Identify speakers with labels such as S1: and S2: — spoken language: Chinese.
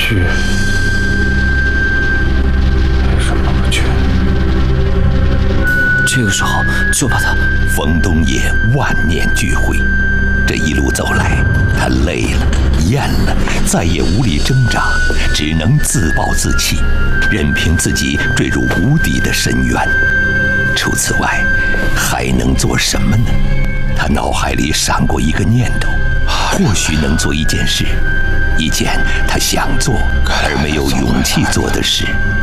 S1: 去？为什么不去？
S2: 这个时候就把他……
S3: 冯东野万念俱灰，这一路走来，他累了，厌了，再也无力挣扎，只能自暴自弃，任凭自己坠入无底的深渊。除此外，还能做什么呢？他脑海里闪过一个念头，或许能做一件事，一件他想做而没有勇气做的事。